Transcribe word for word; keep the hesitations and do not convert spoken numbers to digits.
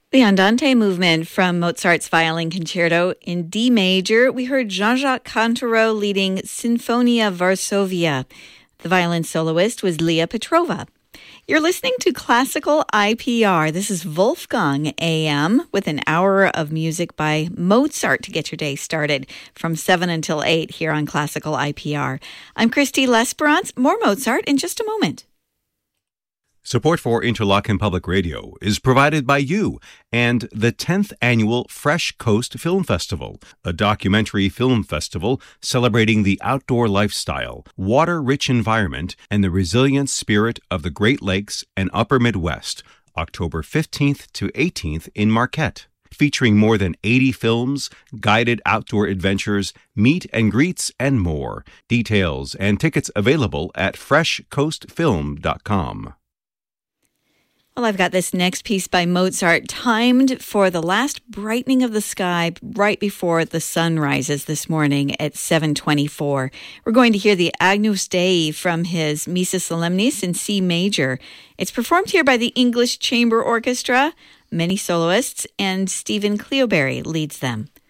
The Andante movement from Mozart's Violin Concerto in D major. We heard Jean-Jacques Cantaro leading Sinfonia Varsovia. The violin soloist was Leah Petrova. You're listening to Classical I P R. This is Wolfgang A M with an hour of music by Mozart to get your day started from seven until eight here on Classical I P R. I'm Christy Lesperance. More Mozart in just a moment. Support for Interlochen Public Radio is provided by you and the tenth Annual Fresh Coast Film Festival, a documentary film festival celebrating the outdoor lifestyle, water-rich environment, and the resilient spirit of the Great Lakes and Upper Midwest, October fifteenth to eighteenth in Marquette. Featuring more than eighty films, guided outdoor adventures, meet and greets, and more. Details and tickets available at fresh coast film dot com. Well, I've got this next piece by Mozart timed for the last brightening of the sky right before the sun rises this morning at seven twenty-four. We're going to hear the Agnus Dei from his Missa Solemnis in C major. It's performed here by the English Chamber Orchestra, many soloists, and Stephen Cleoberry leads them.